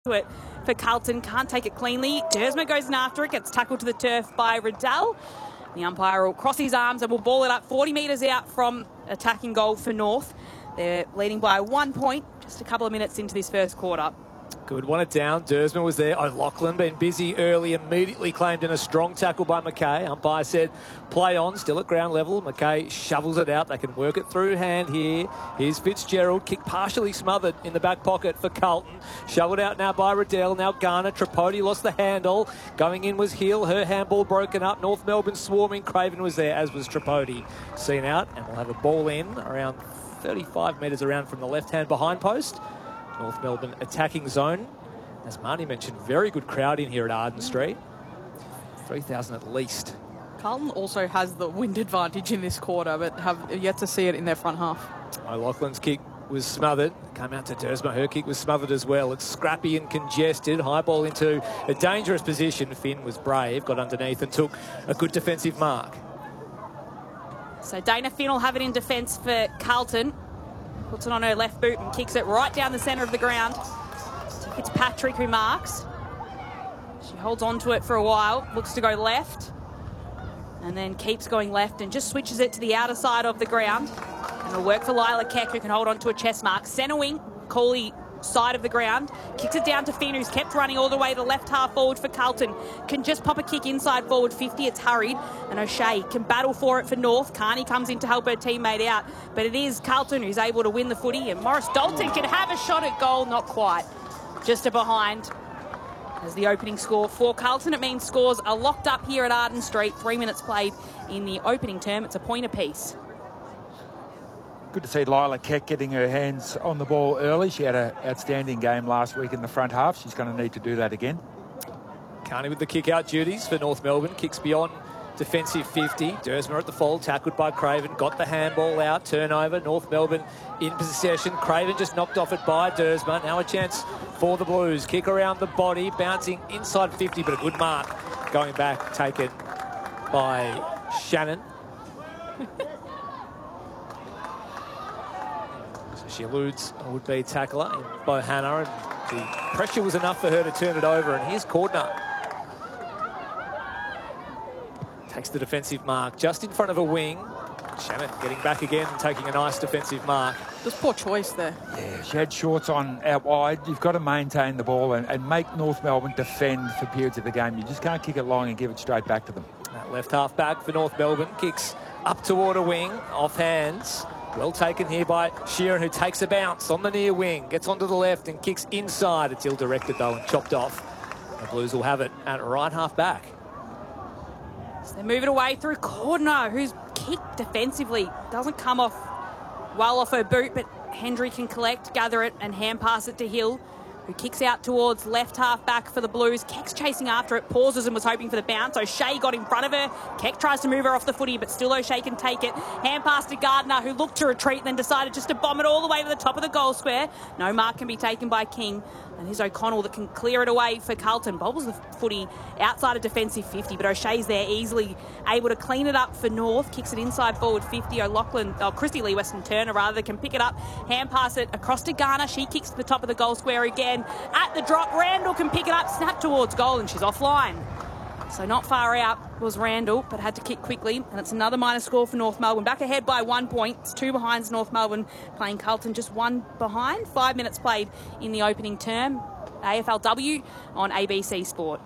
it for Carlton, can't take it cleanly. Dersma goes in after it, gets tackled to the turf by Riddell. The umpire will cross his arms and will ball it up 40 metres out from attacking goal for North. They're leading by 1 point, just a couple of minutes into this first quarter. Good, want it down. Dersma was there. O'Loughlin been busy early, immediately claimed in a strong tackle by McKay. Umpire said, play on, still at ground level. McKay shovels it out. They can work it through hand here. Here's Fitzgerald, kick partially smothered in the back pocket for Carlton. Shoveled out now by Riddell. Now Garner. Tripodi lost the handle. Going in was Hill. Her handball broken up. North Melbourne swarming. Craven was there, as was Tripodi. Seen out, and we'll have a ball in around 35 metres around from the left-hand behind post. North Melbourne attacking zone. As Marnie mentioned, very good crowd in here at Arden Street. 3,000 at least. Carlton also has the wind advantage in this quarter, but have yet to see it in their front half. O'Loughlin's kick was smothered. Came out to Dersma. Her kick was smothered as well. It's scrappy and congested. High ball into a dangerous position. Finn was brave, got underneath and took a good defensive mark. So Dana Finn will have it in defence for Carlton. Puts it on her left boot and kicks it right down the centre of the ground. It's Patrick who marks. She holds on to it for a while, looks to go left, and then keeps going left and just switches it to the outer side of the ground. And it'll work for Lila Keck, who can hold on to a chest mark. Centre wing, Cooley side of the ground. Kicks it down to Finn, who's kept running all the way to left half forward for Carlton. Can just pop a kick inside forward 50. It's hurried. And O'Shea can battle for it for North. Carney comes in to help her teammate out. But it is Carlton who's able to win the footy. And Morris Dalton can have a shot at goal. Not quite. Just a behind. As the opening score for Carlton, it means scores are locked up here at Arden Street. 3 minutes played in the opening term. It's a point apiece. Good to see Lila Keck getting her hands on the ball early. She had an outstanding game last week in the front half. She's going to need to do that again. Carney with the kick-out duties for North Melbourne. Kicks beyond defensive 50. Dersma at the fall, tackled by Craven. Got the handball out, turnover. North Melbourne in possession. Craven just knocked off it by Dersma. Now a chance for the Blues. Kick around the body, bouncing inside 50, but a good mark. Going back, taken by Shannon. She eludes a would-be tackler in Bohanna, and the pressure was enough for her to turn it over. And here's Cordner. Takes the defensive mark just in front of a wing. Shannon getting back again and taking a nice defensive mark. Just poor choice there. Yeah, she had shorts on out wide. You've got to maintain the ball and make North Melbourne defend for periods of the game. You just can't kick it long and give it straight back to them. That left half back for North Melbourne. Kicks up toward a wing, off hands. Well taken here by Sheeran, who takes a bounce on the near wing. Gets onto the left and kicks inside. It's ill-directed, though, and chopped off. The Blues will have it at right half back. So they move it away through Cordner, who's kicked defensively. Doesn't come off well off her boot, but Hendry can collect, gather it, and hand pass it to Hill, who kicks out towards left half back for the Blues. Keck's chasing after it, pauses and was hoping for the bounce. O'Shea got in front of her. Keck tries to move her off the footy, but still O'Shea can take it. Hand pass to Gardner, who looked to retreat and then decided just to bomb it all the way to the top of the goal square. No mark can be taken by King. And here's O'Connell that can clear it away for Carlton. Bobbles the footy outside of defensive 50, but O'Shea's there easily able to clean it up for North. Kicks it inside forward 50. Christy Lee Weston Turner rather can pick it up. Hand pass it across to Garner. She kicks to the top of the goal square again. At the drop, Randall can pick it up, snap towards goal, and she's offline. So not far out was Randall, but had to kick quickly. And it's another minor score for North Melbourne. Back ahead by 1 point. It's 2 behinds North Melbourne playing Carlton just 1 behind. 5 minutes played in the opening term. AFLW on ABC Sport.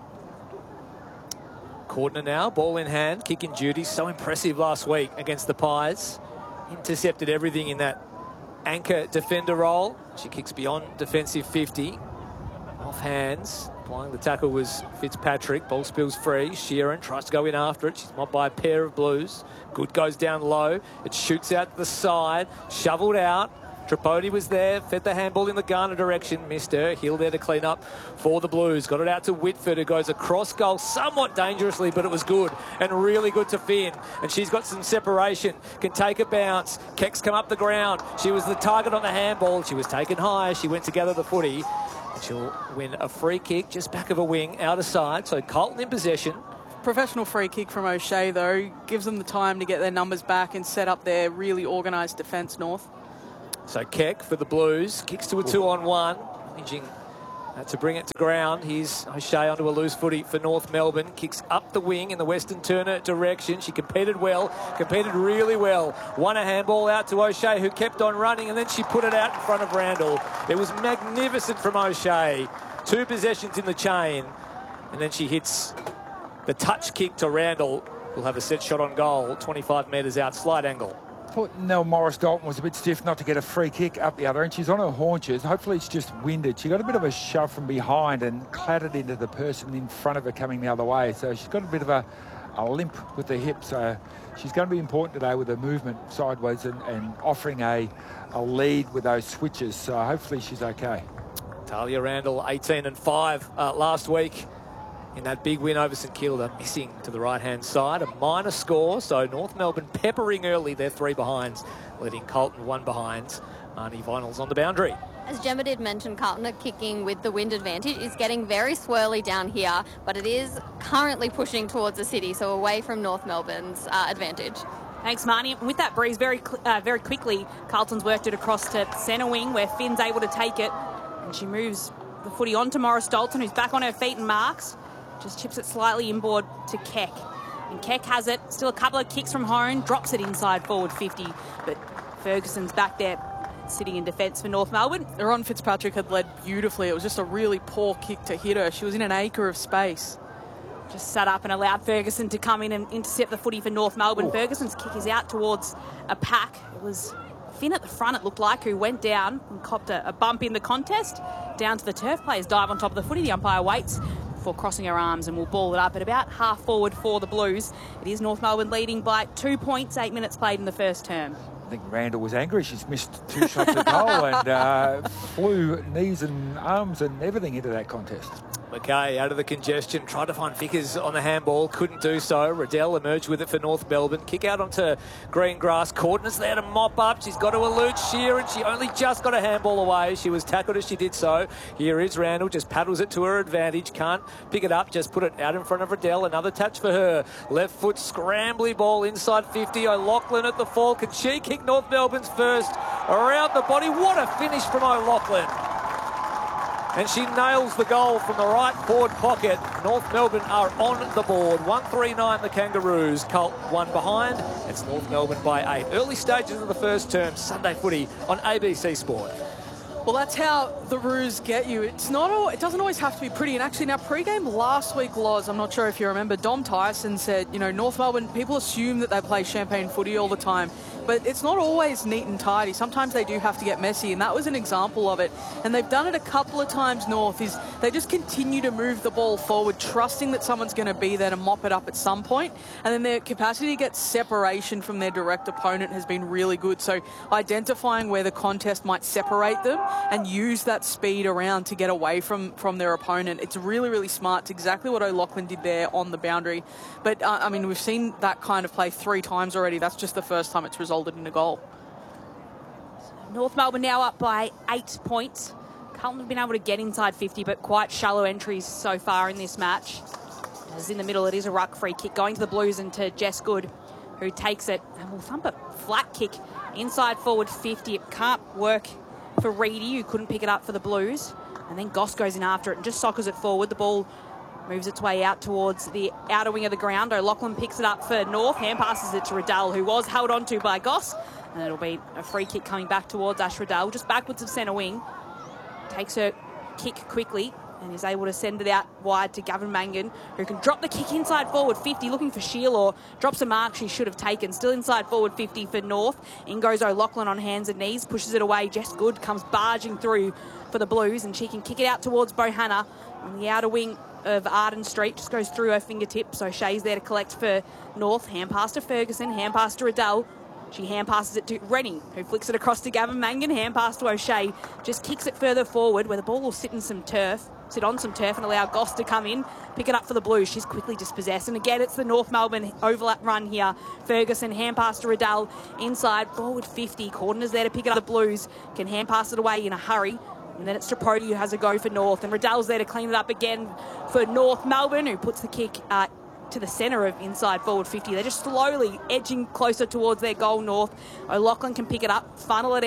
Cordner now, ball in hand, kick in duty. So impressive last week against the Pies. Intercepted everything in that anchor defender role. She kicks beyond defensive 50. Off hands. Applying the tackle was Fitzpatrick. Ball spills free. Sheeran tries to go in after it. She's mobbed by a pair of Blues. Good goes down low. It shoots out to the side. Shoveled out. Tripodi was there. Fed the handball in the Garner direction. Missed her. Hill there to clean up for the Blues. Got it out to Whitford, who goes across goal somewhat dangerously, but it was good. And really good to Finn. And she's got some separation. Can take a bounce. Keck's come up the ground. She was the target on the handball. She was taken high. She went to gather the footy. And she'll win a free kick just back of a wing, outer side. So Carlton in possession. Professional free kick from O'Shea, though, gives them the time to get their numbers back and set up their really organised defence, North. So Keck for the Blues. Kicks to a 2-on-1. Managing To bring it to ground, here's O'Shea onto a loose footy for North Melbourne. Kicks up the wing in the Western Turner direction. She competed really well. Won a handball out to O'Shea, who kept on running, and then she put it out in front of Randall. It was magnificent from O'Shea. 2 possessions in the chain, and then she hits the touch kick to Randall. We'll have a set shot on goal, 25 metres out, slight angle. I thought Nell Morris-Dalton was a bit stiff not to get a free kick up the other end. She's on her haunches. Hopefully it's just winded. She got a bit of a shove from behind and clattered into the person in front of her coming the other way. So she's got a bit of a limp with the hip. So she's going to be important today with her movement sideways and offering a lead with those switches. So hopefully she's okay. Talia Randall, 18-5 last week in that big win over St Kilda, missing to the right-hand side. A minor score, so North Melbourne peppering early their 3 behinds, letting Carlton 1 behind. Marnie Vinyl's on the boundary. As Gemma did mention, Carlton are kicking with the wind advantage. It's getting very swirly down here, but it is currently pushing towards the city, so away from North Melbourne's advantage. Thanks, Marnie. With that breeze, very quickly, Carlton's worked it across to centre wing, where Finn's able to take it, and she moves the footy on to Morris-Dalton, who's back on her feet and marks. Just chips it slightly inboard to Keck. And Keck has it. Still a couple of kicks from Hone. Drops it inside forward 50. But Ferguson's back there sitting in defence for North Melbourne. Ron Fitzpatrick had led beautifully. It was just a really poor kick to hit her. She was in an acre of space. Just sat up and allowed Ferguson to come in and intercept the footy for North Melbourne. Ooh. Ferguson's kick is out towards a pack. It was Finn at the front, it looked like, who went down and copped a bump in the contest. Down to the turf. Players dive on top of the footy. The umpire waits before crossing her arms and will ball it up at about half forward for the Blues. It is North Melbourne leading by 2 points, 8 minutes played in the first term. I think Randall was angry. She's missed 2 shots at goal and flew knees and arms and everything into that contest. McKay out of the congestion, tried to find Vickers on the handball, couldn't do so. Riddell emerged with it for North Melbourne. Kick out onto green grass. Cordner's there to mop up. She's got to elude Shear, and she only just got a handball away. She was tackled as she did so. Here is Randall, just paddles it to her advantage. Can't pick it up, just put it out in front of Riddell. Another touch for her. Left foot scrambly ball inside 50. O'Loughlin at the fall. Can she kick North Melbourne's first? Around the body. What a finish from O'Loughlin. And she nails the goal from the right forward pocket. North Melbourne are on the board. 1-3-9 the Kangaroos. Colt 1 behind. It's North Melbourne by 8. Early stages of the first term. Sunday footy on ABC Sport. Well, that's how the Roos get you. It doesn't always have to be pretty. And actually, now pre-game last week, Loz, I'm not sure if you remember, Dom Tyson said, North Melbourne, people assume that they play champagne footy all the time. But it's not always neat and tidy. Sometimes they do have to get messy, and that was an example of it. And they've done it a couple of times, North, is they just continue to move the ball forward, trusting that someone's going to be there to mop it up at some point. And then their capacity to get separation from their direct opponent has been really good. So identifying where the contest might separate them and use that speed around to get away from their opponent. It's really, really smart. It's exactly what O'Loughlin did there on the boundary. But, we've seen that kind of play 3 times already. That's just the first time it's resulted in a goal. North Melbourne now up by 8 points. Carlton have been able to get inside 50, but quite shallow entries so far in this match. As in the middle, it is a ruck free kick going to the Blues and to Jess Good, who takes it and will thump a flat kick inside forward 50. It can't work for Reedy, who couldn't pick it up for the Blues. And then Goss goes in after it and just soccers it forward. The ball moves its way out towards the outer wing of the ground. O'Loughlin picks it up for North. Hand passes it to Riddell, who was held onto by Goss. And it'll be a free kick coming back towards Ash Riddell, just backwards of centre wing. Takes her kick quickly and is able to send it out wide to Gavin Mangan, who can drop the kick inside forward 50, looking for Sheila, or drops a mark she should have taken. Still inside forward 50 for North. In goes O'Loughlin on hands and knees, pushes it away. Jess Good comes barging through for the Blues, and she can kick it out towards Bohanna on the outer wing of Arden Street. Just goes through her fingertips. So Shea's there to collect for North. Hand pass to Ferguson, hand pass to Riddell. She hand passes it to Rennie, who flicks it across to Gavin Mangan. Hand pass to O'Shea. Just kicks it further forward where the ball will sit on some turf and allow Goss to come in, pick it up for the Blues. She's quickly dispossessed. And again, it's the North Melbourne overlap run here. Ferguson, hand pass to Riddell. Inside, forward 50. Cordner's there to pick it up. The Blues can hand pass it away in a hurry. And then it's Tripodi who has a go for North. And Riddell's there to clean it up again for North Melbourne, who puts the kick to the centre of inside forward 50. They're just slowly edging closer towards their goal, North. O'Loughlin can pick it up, funnel it out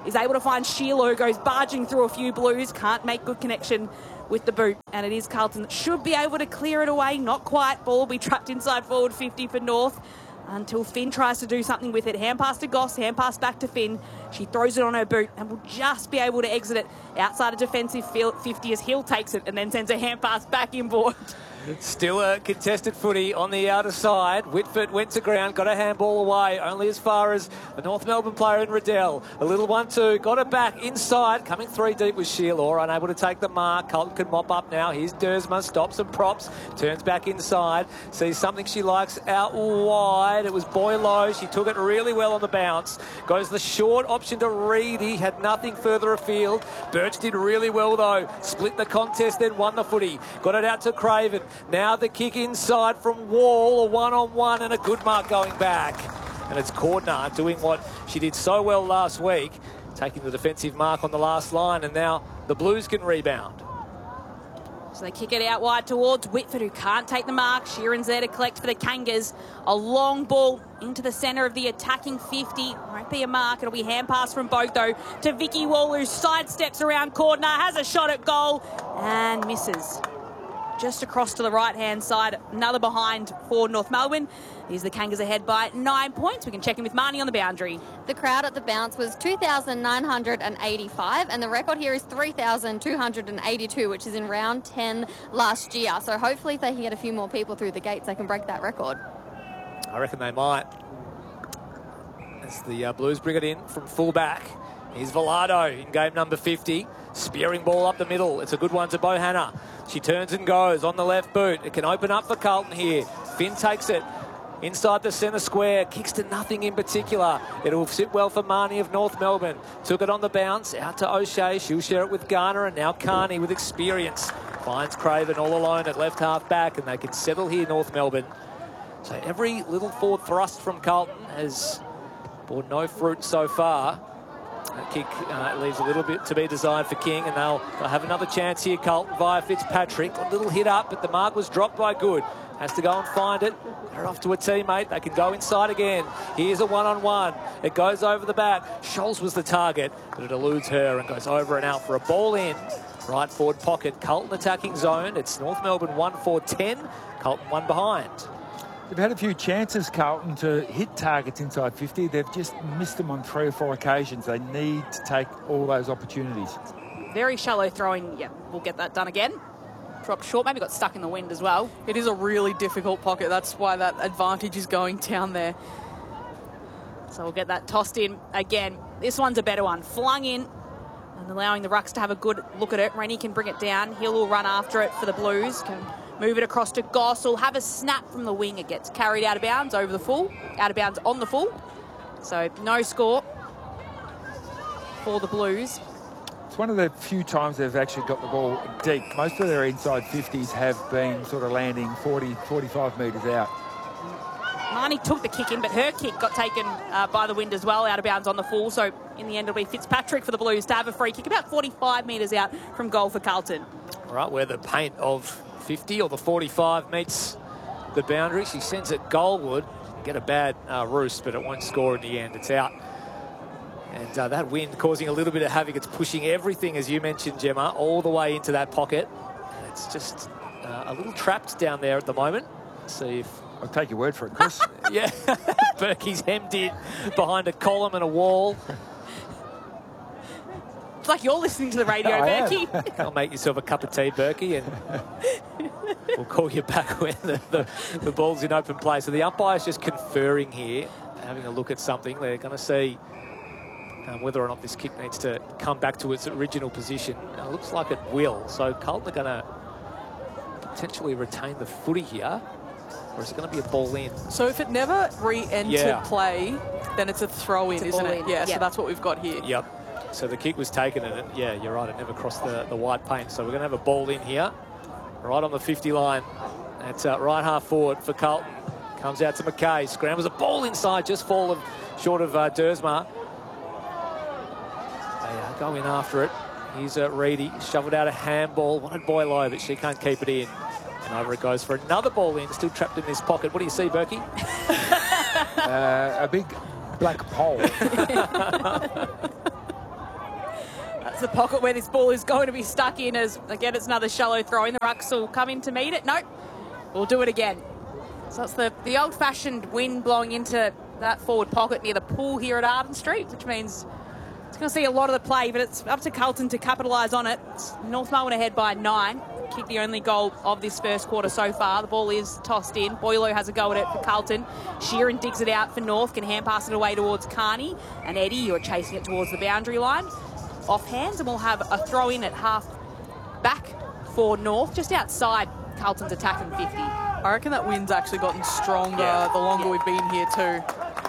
is able to find Sheila, who goes barging through a few blues, can't make good connection with the boot, and it is Carlton that should be able to clear it away. Not quite. Ball will be trapped inside forward 50 for North until Finn tries to do something with it. Hand pass to Goss, hand pass back to Finn. She throws it on her boot and will just be able to exit it outside a defensive 50 as Hill takes it and then sends a hand pass back inboard. It's still a contested footy on the outer side. Whitford went to ground, got a handball away, only as far as the North Melbourne player in Riddell. A little 1-2, got it back inside, coming 3 deep with Sheila, unable to take the mark. Carlton can mop up now. Here's Dersma, stops and props, turns back inside, sees something she likes out wide. It was Boylo. She took it really well on the bounce. Goes the short option to Reid. He had nothing further afield. Birch did really well though. Split the contest, then won the footy. Got it out to Craven. Now the kick inside from Wall, a 1-on-1 and a good mark going back. And it's Cordner doing what she did so well last week, taking the defensive mark on the last line, and now the Blues can rebound. So they kick it out wide towards Whitford, who can't take the mark. Sheeran's there to collect for the Kangas. A long ball into the centre of the attacking 50. Won't be a mark. It'll be hand pass from Bogdo to Vicky Wall, who sidesteps around Cordner, has a shot at goal and misses. Just across to the right-hand side, another behind for North Melbourne. Here's the Kangas ahead by 9 points. We can check in with Marnie on the boundary. The crowd at the bounce was 2,985, and the record here is 3,282, which is in round 10 last year. So hopefully if they can get a few more people through the gates, they can break that record. I reckon they might. As the Blues bring it in from full-back. Here's Velado in game number 50. Spearing ball up the middle. It's a good one to Bohanna. She turns and goes on the left boot. It can open up for Carlton here. Finn takes it inside the centre square. Kicks to nothing in particular. It'll sit well for Marnie of North Melbourne. Took it on the bounce. Out to O'Shea. She'll share it with Garner. And now Carney with experience. Finds Craven all alone at left half back. And they can settle here, North Melbourne. So every little forward thrust from Carlton has borne no fruit so far. That kick leaves a little bit to be desired for King, and they'll have another chance here, Carlton, via Fitzpatrick. A little hit up, but the mark was dropped by Good. Has to go and find it. They're off to a teammate. They can go inside again. Here's a 1-on-1. It goes over the back. Scholes was the target, but it eludes her and goes over and out for a ball in. Right forward pocket. Carlton attacking zone. It's North Melbourne 1-4-10. Carlton 1 behind. They've had a few chances, Carlton, to hit targets inside 50. They've just missed them on 3 or 4 occasions. They need to take all those opportunities. Very shallow throwing. Yeah, we'll get that done again. Dropped short, maybe got stuck in the wind as well. It is a really difficult pocket. That's why that advantage is going down there. So we'll get that tossed in again. This one's a better one. Flung in and allowing the rucks to have a good look at it. Rennie can bring it down. Hill will run after it for the Blues. Can move it across to Goss. Will have a snap from the wing. It gets carried out of bounds over the full. Out of bounds on the full. So no score for the Blues. It's one of the few times they've actually got the ball deep. Most of their inside 50s have been sort of landing 40, 45 metres out. Marnie took the kick in, but her kick got taken by the wind as well, out of bounds on the full. So in the end, it'll be Fitzpatrick for the Blues to have a free kick about 45 metres out from goal for Carlton. All right, where the paint of 50 or the 45 meets the boundary. She sends it goalward. Get a bad roost, but it won't score in the end. It's out. And that wind causing a little bit of havoc. It's pushing everything, as you mentioned, Gemma, all the way into that pocket. It's just a little trapped down there at the moment. Let's see if... I'll take your word for it, Chris. Yeah, Berkey's hemmed in behind a column and a wall. It's like you're listening to the radio, Berkey. I'll make yourself a cup of tea, Berkey, and we'll call you back when the ball's in open play. So the umpire's just conferring here, having a look at something. They're going to see whether or not this kick needs to come back to its original position. It looks like it will. So Carlton are going to potentially retain the footy here, or is it going to be a ball in? So if it never re-entered play, then it's a throw-in, isn't it? Yeah, so that's what we've got here. Yep. So the kick was taken, and yeah, you're right, it never crossed the white paint. So we're going to have a ball in here, right on the 50 line. That's right half forward for Carlton. Comes out to McKay, scrambles a ball inside, just fallen short of Dersma. They go in after it. Here's Reedy, shoveled out a handball. Wanted Boylo, but she can't keep it in. And over it goes for another ball in, still trapped in this pocket. What do you see, Berkey? A big black pole. the pocket where this ball is going to be stuck in, as again it's another shallow throw in. The rucks will come in to meet it. Nope, we'll do it again. So it's the old-fashioned wind blowing into that forward pocket near the pool here at Arden Street, which means it's going to see a lot of the play, but it's up to Carlton to capitalise on it. It's North Melbourne ahead by 9. Kicked the only goal of this first quarter so far. The ball is tossed in. Boylo has a go at it for Carlton. Sheeran digs it out for North, can hand pass it away towards Carney. And Eddie, who are chasing it towards the boundary line. Off hands, and we'll have a throw in at half back for North, just outside Carlton's attacking 50. I reckon that wind's actually gotten stronger the longer we've been here too.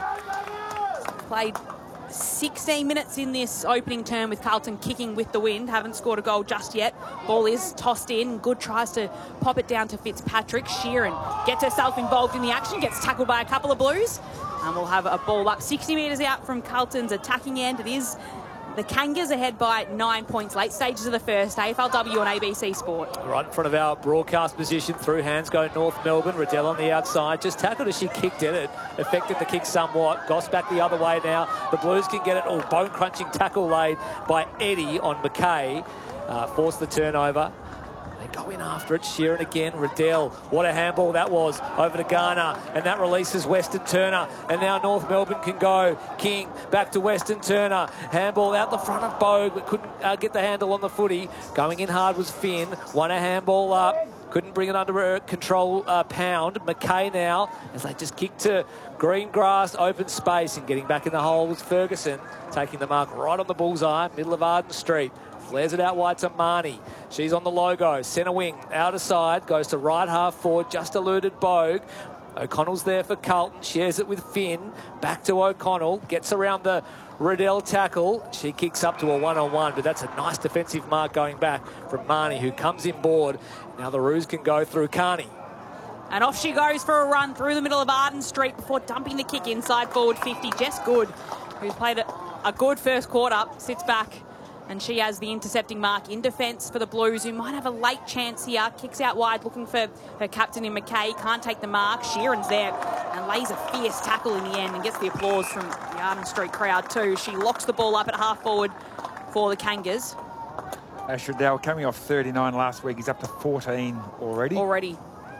Played 16 minutes in this opening term with Carlton kicking with the wind. Haven't scored a goal just yet. Ball is tossed in. Good tries to pop it down to Fitzpatrick. Sheeran gets herself involved in the action, gets tackled by a couple of Blues. And we'll have a ball up 60 metres out from Carlton's attacking end. It is the Kangas ahead by 9 points. Late stages of the first. AFLW on ABC Sport. Right in front of our broadcast position. Through hands go North Melbourne. Riddell on the outside. Just tackled as she kicked it. It affected the kick somewhat. Goss back the other way now. The Blues can get it. Oh, bone-crunching tackle laid by Eddie on McKay. Forced the turnover. They go in after it. Sheeran again. Riddell. What a handball that was. Over to Garner. And that releases Weston Turner. And now North Melbourne can go. King back to Weston Turner. Handball out the front of Bogue, but couldn't get the handle on the footy. Going in hard was Finn. Won a handball up. Couldn't bring it under control. Pound. McKay now, as they just kick to green grass, open space, and getting back in the hole was Ferguson. Taking the mark right on the bullseye. Middle of Arden Street. Flares it out wide to Marnie. She's on the logo. Centre wing, outer side, goes to right half forward, just eluded Bogue. O'Connell's there for Carlton, shares it with Finn. Back to O'Connell, gets around the Riddell tackle. She kicks up to a one-on-one, but that's a nice defensive mark going back from Marnie, who comes inboard. Now the Roos can go through Carney. And off she goes for a run through the middle of Arden Street before dumping the kick inside forward 50. Jess Good, who's played a good first quarter, sits back. And she has the intercepting mark in defence for the Blues, who might have a late chance here. Kicks out wide, looking for her captain in McKay. Can't take the mark. Sheeran's there and lays a fierce tackle in the end and gets the applause from the Arden Street crowd too. She locks the ball up at half forward for the Kangas. Ash Riddell coming off 39 last week. He's up to 14 already.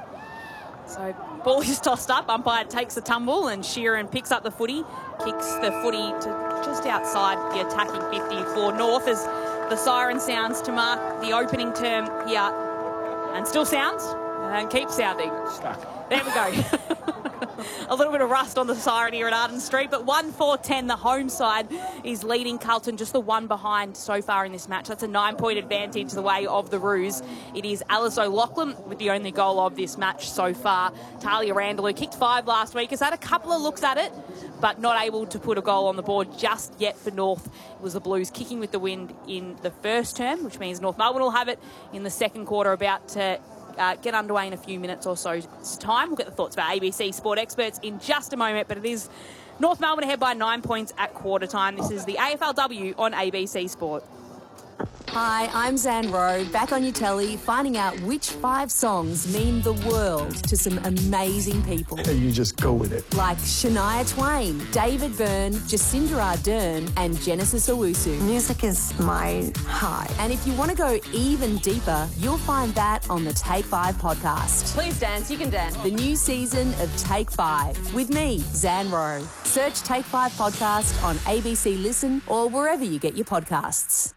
So ball is tossed up. Umpire takes the tumble and Sheeran picks up the footy. Kicks the footy to just outside the attacking 50 for North as the siren sounds to mark the opening term here. And still sounds and keeps sounding. Stuck. There we go. A little bit of rust on the siren here at Arden Street, but 1-4-10, the home side is leading Carlton, just the one behind so far in this match. That's a 9-point advantage the way of the Roos. It is Alice O'Loughlin with the only goal of this match so far. Talia Randall, who kicked 5 last week, has had a couple of looks at it, but not able to put a goal on the board just yet for North. It was the Blues kicking with the wind in the first term, which means North Melbourne will have it in the second quarter, about to get underway in a few minutes or so's time. We'll get the thoughts of our ABC Sport experts in just a moment, but it is North Melbourne ahead by 9 points at quarter time. This is the AFLW on ABC Sport. Hi, I'm Zan Rowe, back on your telly, finding out which 5 songs mean the world to some amazing people. You just go with it. Like Shania Twain, David Byrne, Jacinda Ardern, and Genesis Owusu. Music is my high. And if you want to go even deeper, you'll find that on the Take 5 podcast. Please dance, you can dance. The new season of Take 5 with me, Zan Rowe. Search Take 5 podcast on ABC Listen or wherever you get your podcasts.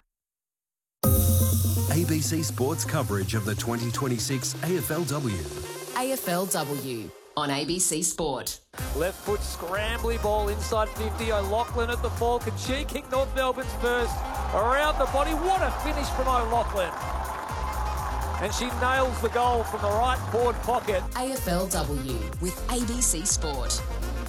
ABC Sports coverage of the 2026 AFLW. AFLW on ABC Sport. Left foot scrambly ball inside 50. O'Loughlin at the ball. Can she kick North Melbourne's first? Around the body. What a finish from O'Loughlin. And she nails the goal from the right forward pocket. AFLW with ABC Sport.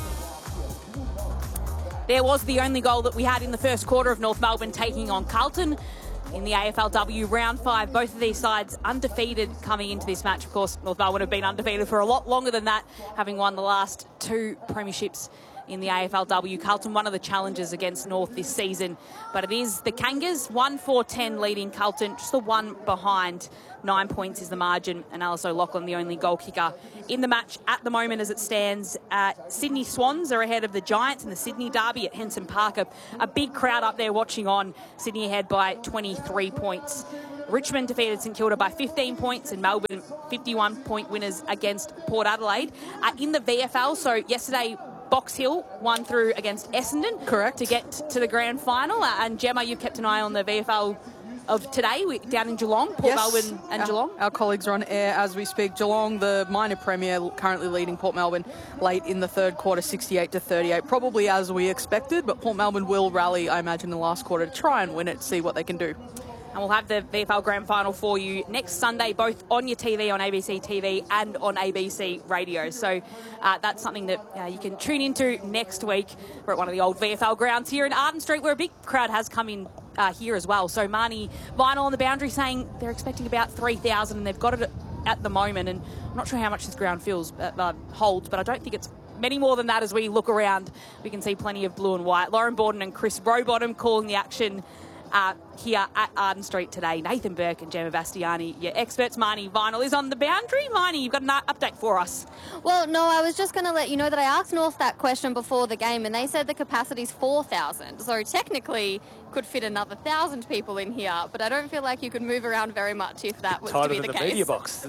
There was the only goal that we had in the first quarter of North Melbourne taking on Carlton in the AFLW Round 5. Both of these sides undefeated coming into this match. Of course, North Melbourne have been undefeated for a lot longer than that, having won the last 2 premierships in the AFLW. Carlton, one of the challengers against North this season. But it is the Kangas, 1-4-10 leading Carlton, just the one behind. 9 points is the margin, and Alice O'Loughlin, the only goal kicker in the match at the moment as it stands. Sydney Swans are ahead of the Giants in the Sydney Derby at Henson Park. A big crowd up there watching on. Sydney ahead by 23 points. Richmond defeated St Kilda by 15 points, and Melbourne 51-point winners against Port Adelaide. In the VFL, so yesterday Box Hill won through against Essendon. Correct. To get to the grand final. And Gemma, you've kept an eye on the VFL of today down in Geelong, Port Melbourne and Geelong. Our colleagues are on air as we speak. Geelong, the minor premier, currently leading Port Melbourne late in the third quarter, 68-38. Probably as we expected, but Port Melbourne will rally, I imagine, in the last quarter to try and win it, see what they can do. And we'll have the VFL Grand Final for you next Sunday, both on your TV, on ABC TV and on ABC Radio. So that's something that you can tune into next week. We're at one of the old VFL grounds here in Arden Street, where a big crowd has come in here as well. So Marnie Vinyl on the boundary saying they're expecting about 3,000, and they've got it at the moment. And I'm not sure how much this ground holds, but I don't think it's many more than that. As we look around, we can see plenty of blue and white. Lauren Borden and Chris Rowbottom calling the action here at Arden Street today. Nathan Burke and Gemma Bastiani, your experts. Marnie Vinyl is on the boundary. Marnie, you've got an update for us. Well, no, I was just going to let you know that I asked North that question before the game, and they said the capacity's 4,000. So technically could fit another 1,000 people in here, but I don't feel like you could move around very much if that was to be the case. Media box.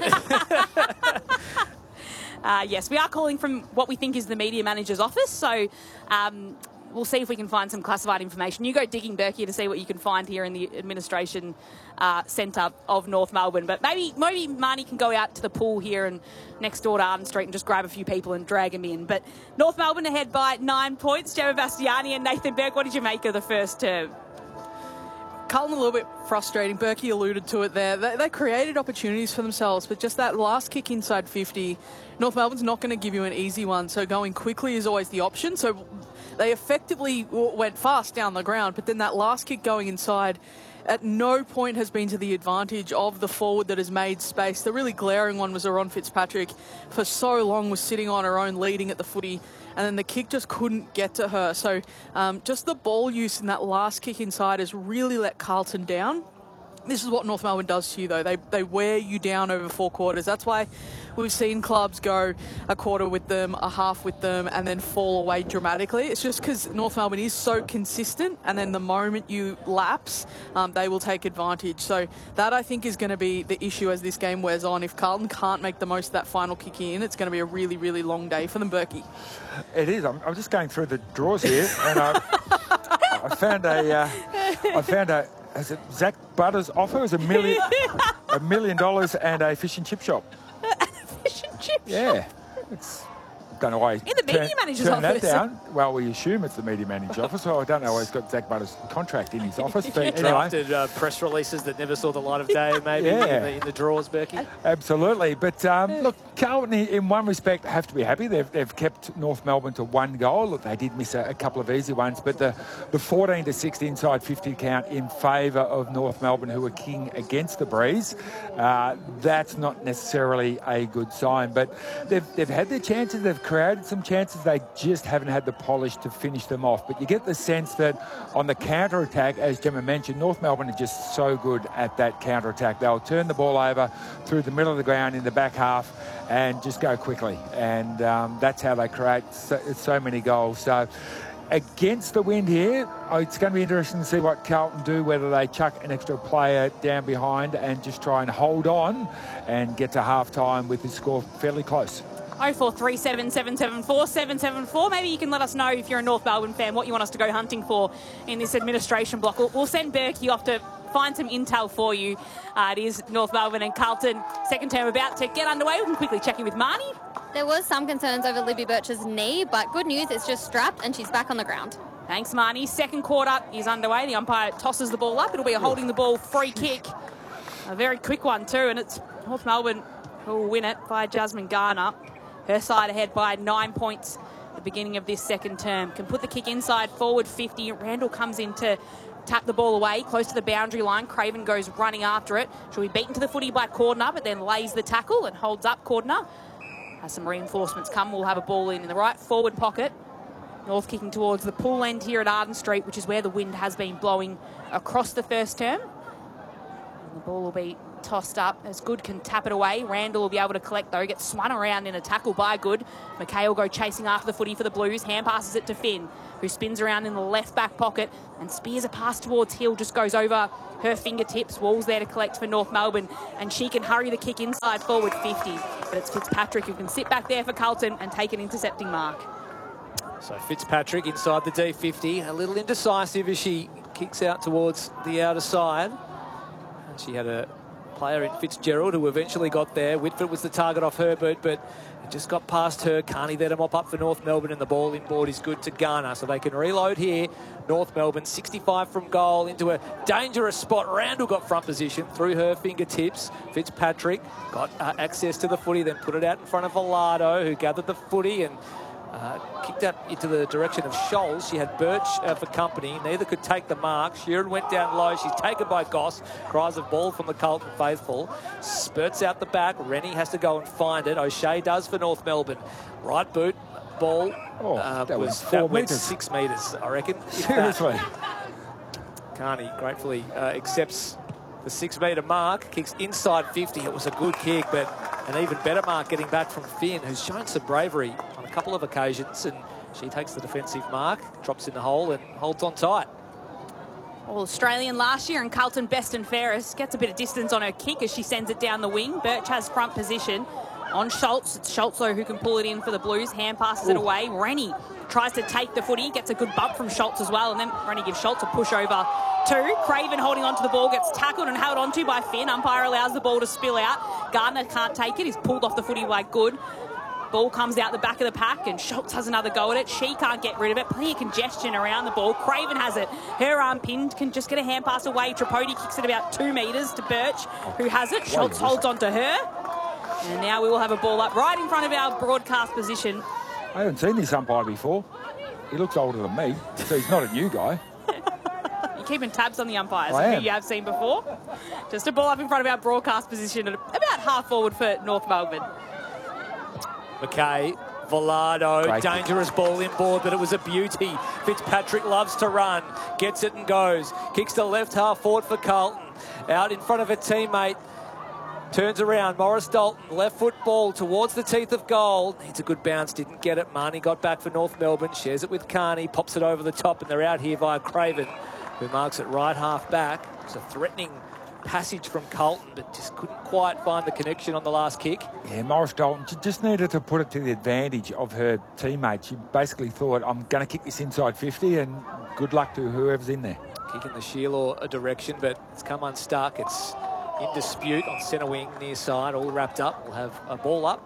Yeah. Yes, we are calling from what we think is the media manager's office. So we'll see if we can find some classified information. You go digging, Berkey, to see what you can find here in the administration centre of North Melbourne. But maybe Marnie can go out to the pool here and next door to Arden Street and just grab a few people and drag them in. But North Melbourne ahead by 9 points. Gemma Bastiani and Nathan Burke, what did you make of the first term? Carlton a little bit frustrating. Berkey alluded to it there. They created opportunities for themselves, but just that last kick inside 50, North Melbourne's not going to give you an easy one. So going quickly is always the option. So they effectively went fast down the ground, but then that last kick going inside at no point has been to the advantage of the forward that has made space. The really glaring one was Aaron Fitzpatrick. For so long was sitting on her own, leading at the footy, and then the kick just couldn't get to her. So just the ball use in that last kick inside has really let Carlton down. This is what North Melbourne does to you, though. They wear you down over 4 quarters. That's why we've seen clubs go a quarter with them, a half with them, and then fall away dramatically. It's just because North Melbourne is so consistent, and then the moment you lapse, they will take advantage. So that, I think, is going to be the issue as this game wears on. If Carlton can't make the most of that final kick in, it's going to be a really, really long day for them, Berkey. It is. I'm just going through the drawers here, and I found a as a Zach Butters offer is $1 million and a fish and chip shop. Fish and chip Yeah. shop? Don't know why in the media manager's office. That down. Well, we assume it's the media manager's office. So I don't know why he's got Zach Butters' contract in his office. But anyway. Drafted press releases that never saw the light of day, maybe in the drawers, Berkey. Absolutely. But look, Carlton, in one respect, have to be happy. They've kept North Melbourne to 1 goal. Look, they did miss a couple of easy ones, but the 14-6 inside 50 count in favour of North Melbourne, who were king against the Breeze, that's not necessarily a good sign. But they've had their chances. They've created some chances. They just haven't had the polish to finish them off. But you get the sense that on the counter-attack, as Gemma mentioned, North Melbourne are just so good at that counter-attack. They'll turn the ball over through the middle of the ground in the back half and just go quickly. And that's how they create so many goals. So against the wind here, it's going to be interesting to see what Carlton do, whether they chuck an extra player down behind and just try and hold on and get to half-time with the score fairly close. 0437 774 774. Maybe you can let us know, if you're a North Melbourne fan, what you want us to go hunting for in this administration block. We'll send Berkey off to find some intel for you. It is North Melbourne and Carlton. Second term about to get underway. We can quickly check in with Marnie. There was some concerns over Libby Birch's knee, but good news, it's just strapped and she's back on the ground. Thanks, Marnie. Second quarter is underway. The umpire tosses the ball up. It'll be a holding the ball free kick. A very quick one too, and it's North Melbourne who will win it by Jasmine Garner. Her side ahead by 9 points at the beginning of this second term. Can put the kick inside, forward 50. Randall comes in to tap the ball away, close to the boundary line. Craven goes running after it. She'll be beaten to the footy by Cordner, but then lays the tackle and holds up Cordner. As some reinforcements come, we'll have a ball in the right forward pocket. North kicking towards the pool end here at Arden Street, which is where the wind has been blowing across the first term. And the ball will be tossed up as Good can tap it away. Randall will be able to collect though, gets swung around in a tackle by Good. McKay will go chasing after the footy for the Blues. Hand passes it to Finn, who spins around in the left back pocket and spears a pass towards Hill, just goes over her fingertips. Wall's there to collect for North Melbourne, and she can hurry the kick inside forward 50. But it's Fitzpatrick who can sit back there for Carlton and take an intercepting mark. So Fitzpatrick inside the D50, a little indecisive as she kicks out towards the outer side. And she had a player in Fitzgerald who eventually got there. Whitford was the target off Herbert, but it just got past her. Carney there to mop up for North Melbourne, and the ball inboard is good to Garner. So they can reload here. North Melbourne, 65 from goal into a dangerous spot. Randall got front position through her fingertips. Fitzpatrick got access to the footy, then put it out in front of Velado, who gathered the footy and kicked up into the direction of Scholes. She had Birch for company. Neither could take the mark. Sheeran went down low. She's taken by Goss. Cries of ball from the Carlton faithful. Spurts out the back. Rennie has to go and find it. O'Shea does for North Melbourne. Right boot. Ball that went 6 metres, I reckon. Seriously. Carney gratefully accepts the 6 metre mark. Kicks inside 50. It was a good kick, but an even better mark getting back from Finn, who's shown some bravery on a couple of occasions, and she takes the defensive mark, drops in the hole and holds on tight. All Australian last year, and Carlton best and fairest gets a bit of distance on her kick as she sends it down the wing. Birch has front position on Schultz. It's Schultz though who can pull it in for the Blues. Hand passes it away. Rennie tries to take the footy, gets a good bump from Schultz as well, and then Rennie gives Schultz a push over two. Craven holding on to the ball, gets tackled and held onto by Finn. Umpire allows the ball to spill out. Gardner can't take it. He's pulled off the footy by Good. Ball comes out the back of the pack and Schultz has another go at it. She can't get rid of it. Plenty of congestion around the ball. Craven has it. Her arm pinned, can just get a hand pass away. Tripodi kicks it about 2 metres to Birch, who has it. Schultz holds on to her. And now we will have a ball up right in front of our broadcast position. I haven't seen this umpire before. He looks older than me, so he's not a new guy. You're keeping tabs on the umpires, I am. who you have seen before. Just a ball up in front of our broadcast position at about half forward for North Melbourne. McKay, Velado, Great. dangerous ball inboard, but it was a beauty. Fitzpatrick loves to run, gets it and goes. Kicks to left half forward for Carlton. Out in front of a teammate. Turns around, Morris Dalton, left foot ball towards the teeth of goal. Needs a good bounce, didn't get it. Marnie got back for North Melbourne, shares it with Carney, pops it over the top, and they're out here via Craven, who marks it right half back. It's a threatening passage from Carlton, but just couldn't quite find the connection on the last kick. Yeah, Morris Dalton, she just needed to put it to the advantage of her teammate. She basically thought, I'm going to kick this inside 50, and good luck to whoever's in there. Kick in the Sheila direction, but it's come unstuck. It's in dispute on centre wing, near side, all wrapped up. We'll have a ball up.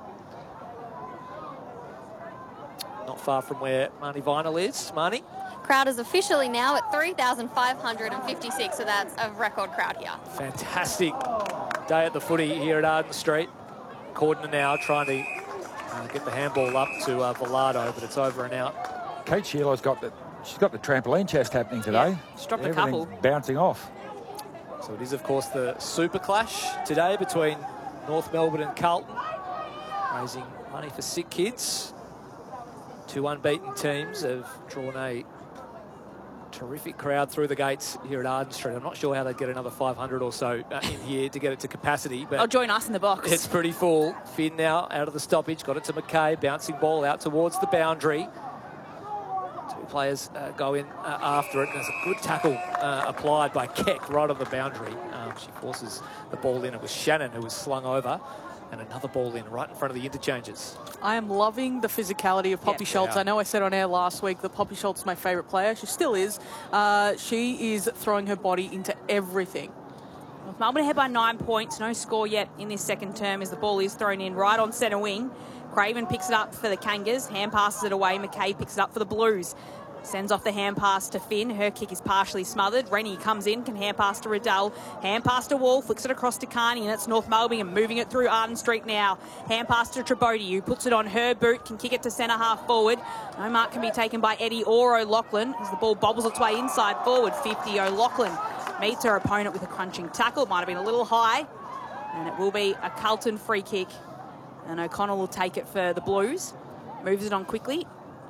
Not far from where Marnie Vinyl is. Marnie? Crowd is officially now at 3,556, so that's a record crowd here. Fantastic day at the footy here at Arden Street. Cordner now trying to get the handball up to Velado, but it's over and out. Kate Sheila's got the trampoline chest happening today. Yeah, she's dropped a couple. Bouncing off. So it is, of course, the super clash today between North Melbourne and Carlton, raising money for sick kids. 2 unbeaten teams have drawn a terrific crowd through the gates here at Arden Street. I'm not sure how they'd get another 500 or so in here to get it to capacity. But I'll join us in the box. It's pretty full. Finn now out of the stoppage, got it to McKay, bouncing ball out towards the boundary. Two players go in after it. There's a good tackle applied by Keck right on the boundary. She forces the ball in. It was Shannon who was slung over. And another ball in right in front of the interchanges. I am loving the physicality of Poppy Schultz. Yeah. I know I said on air last week that Poppy Schultz is my favourite player. She still is. She is throwing her body into everything. North Melbourne ahead by 9 points. No score yet in this second term as the ball is thrown in right on centre wing. Craven picks it up for the Kangas. Hand passes it away. McKay picks it up for the Blues. Sends off the hand pass to Finn. Her kick is partially smothered. Rennie comes in, can hand pass to Riddell. Hand pass to Wall, flicks it across to Carney, and it's North Melbourne and moving it through Arden Street now. Hand pass to Tribodi, who puts it on her boot, can kick it to centre half forward. No mark can be taken by Eddie or O'Loughlin as the ball bobbles its way inside forward. 50, O'Loughlin meets her opponent with a crunching tackle. It might have been a little high, and it will be a Carlton free kick. And O'Connell will take it for the Blues. Moves it on quickly.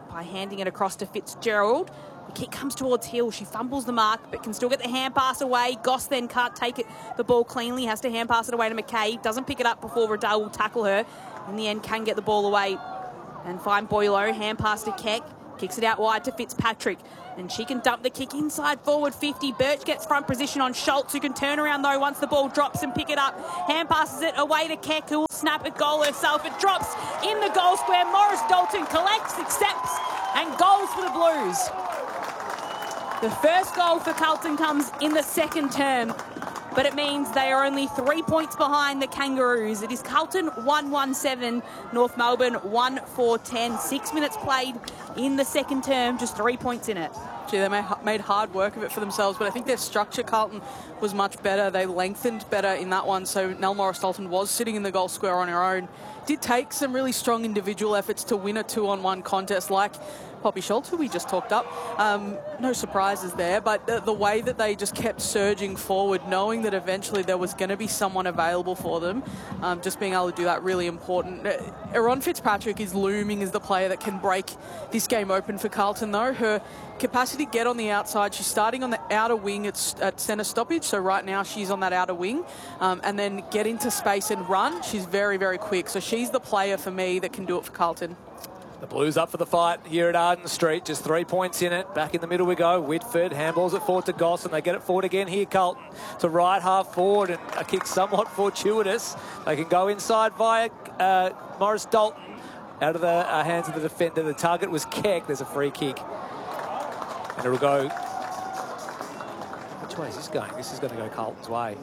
by handing it across to Fitzgerald. The kick comes towards Hill. She fumbles the mark, but can still get the hand pass away. Goss then can't take the ball cleanly, has to hand pass it away to McKay. Doesn't pick it up before Riddell will tackle her. In the end, can get the ball away and find Boylo. Hand pass to Keck. Kicks it out wide to Fitzpatrick. And she can dump the kick inside forward 50. Birch gets front position on Schultz, who can turn around though once the ball drops and pick it up. Hand passes it away to Keck, who will snap a goal herself. It drops in the goal square. Morris Dalton collects, accepts, and goals for the Blues. The first goal for Carlton comes in the second term, but it means they are only 3 points behind the Kangaroos. It is Carlton 1-1-7, North Melbourne 1-4-10. 6 minutes played in the second term, just 3 points in it. Gee, they made hard work of it for themselves, but I think their structure, Carlton, was much better. They lengthened better in that one, so Nell Morris-Dalton was sitting in the goal square on her own. Did take some really strong individual efforts to win a 2-on-1 contest like Poppy Schultz, who we just talked up. No surprises there, but the way that they just kept surging forward, knowing that eventually there was going to be someone available for them, just being able to do that really important. Erin Fitzpatrick is looming as the player that can break this game open for Carlton, though. Her capacity to get on the outside, she's starting on the outer wing at centre stoppage, so right now she's on that outer wing, and then get into space and run. She's very, very quick, so she's the player for me that can do it for Carlton. The Blues up for the fight here at Arden Street. Just 3 points in it. Back in the middle we go. Whitford handballs it forward to Goss, and they get it forward again here, Carlton. To right half forward, and a kick somewhat fortuitous. They can go inside via Morris Dalton. Out of the hands of the defender. The target was Keck. There's a free kick. And it'll go... Which way is this going? This is going to go Carlton's way.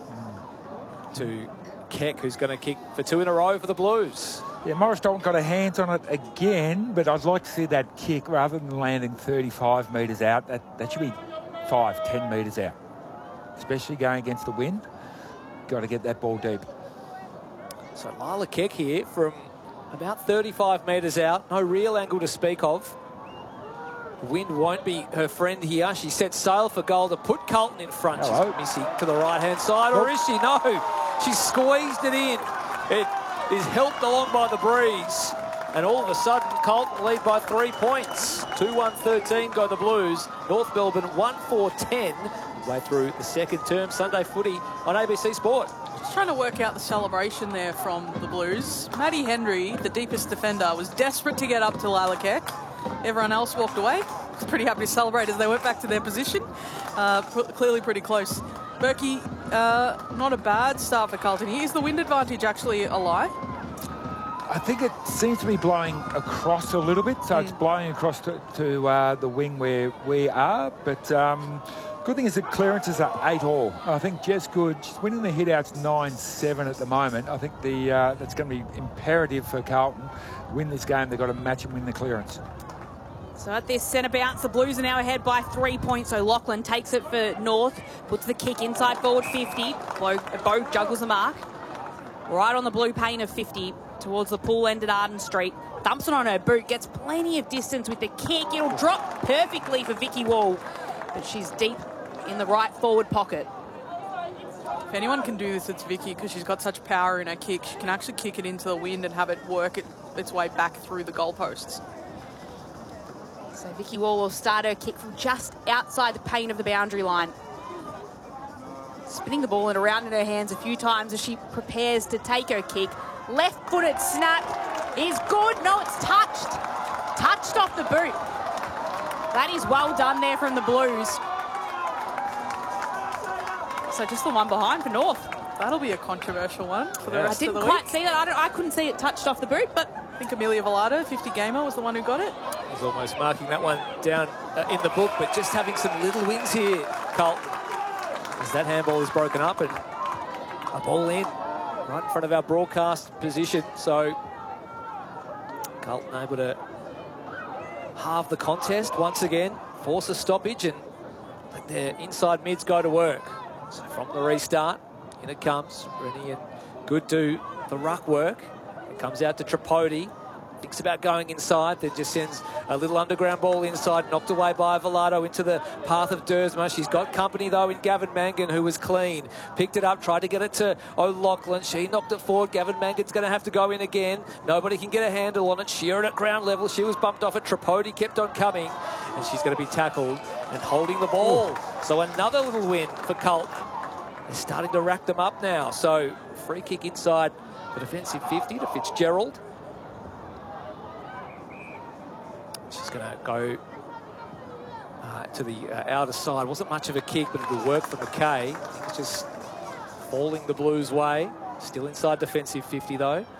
To Keck, who's going to kick for 2 in a row for the Blues. Yeah, Morris Dalton got her hands on it again, but I'd like to see that kick rather than landing 35 metres out. That should be 5-10 metres out, especially going against the wind. Got to get that ball deep. So Lila Keck here from about 35 metres out. No real angle to speak of. The wind won't be her friend here. She sets sail for goal to put Carlton in front. Hello. She's missing to the right-hand side, or is she? No, she squeezed it in. It is helped along by the breeze. And all of a sudden, Carlton lead by 3 points. 2-1-13 go the Blues. North Melbourne 1-4-10. Way through the second term. Sunday footy on ABC Sport. Just trying to work out the celebration there from the Blues. Maddie Henry, the deepest defender, was desperate to get up to Lila Keck. Everyone else walked away. Was pretty happy to celebrate as they went back to their position. Clearly pretty close. Berkey, not a bad start for Carlton here. Is the wind advantage actually a lie? I think it seems to be blowing across a little bit, so it's blowing across to the wing where we are. But good thing is that clearances are 8-all. I think Jess Good, she's winning the hit-outs 9-7 at the moment. I think that's going to be imperative for Carlton. Win this game, they've got to match and win the clearance. So at this centre bounce, the Blues are now ahead by 3 points. So Lachlan takes it for North, puts the kick inside forward 50. Bo juggles the mark. Right on the blue pane of 50 towards the pool end at Arden Street. Dumps it on her boot, gets plenty of distance with the kick. It'll drop perfectly for Vicky Wall, but she's deep in the right forward pocket. If anyone can do this, it's Vicky, because she's got such power in her kick. She can actually kick it into the wind and have it work its way back through the goalposts. So Vicky Wall will start her kick from just outside the pane of the boundary line. Spinning the ball and around in her hands a few times as she prepares to take her kick. Left-footed snap is good. No, it's touched. Touched off the boot. That is well done there from the Blues. So just the one behind for North. That'll be a controversial one for the rest of the week. I didn't quite see that. I couldn't see it touched off the boot, but I think Amelia Velada, 50 gamer, was the one who got it. He's almost marking that one down in the book, but just having some little wins here, Carlton. As that handball is broken up and a ball in right in front of our broadcast position. So Carlton able to halve the contest once again, force a stoppage, and let their inside mids go to work. So from the restart, in it comes. Rennie and Good do the ruck work. It comes out to Tripodi. Thinks about going inside, then just sends a little underground ball inside, knocked away by Villado into the path of Dersma. She's got company, though, in Gavin Mangan, who was clean. Picked it up, tried to get it to O'Loughlin. She knocked it forward. Gavin Mangan's going to have to go in again. Nobody can get a handle on it. Sheeran at ground level. She was bumped off it. Tripodi kept on coming, and she's going to be tackled and holding the ball. So another little win for Colt. They're starting to rack them up now. So free kick inside the defensive 50 to Fitzgerald. She's going to go to the outer side. Wasn't much of a kick, but it'll work for McKay. It's just falling the Blues' way. Still inside defensive 50, though.